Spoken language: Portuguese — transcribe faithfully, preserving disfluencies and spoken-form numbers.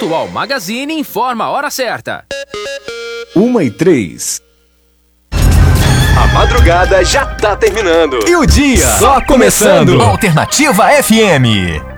Atual Magazine informa a hora certa. Uma e três. A madrugada já tá terminando. E o dia só começando. Alternativa F M.